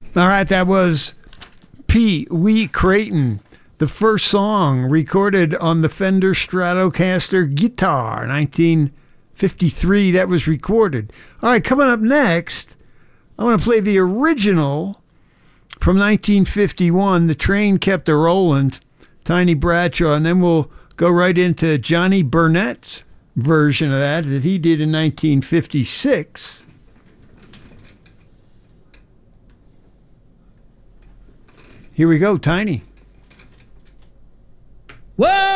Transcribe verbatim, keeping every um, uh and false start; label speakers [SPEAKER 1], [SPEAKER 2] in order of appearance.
[SPEAKER 1] All right, that was Pee Wee Crayton, the first song recorded on the Fender Stratocaster guitar, nineteen fifty-three. That was recorded. All right, coming up next, I want to play the original from nineteen fifty-one, The Train Kept A-Rollin', Tiny Bradshaw, and then we'll go right into Johnny Burnett's version of that that he did in nineteen fifty-six. Here we go, Tiny.
[SPEAKER 2] Whoa!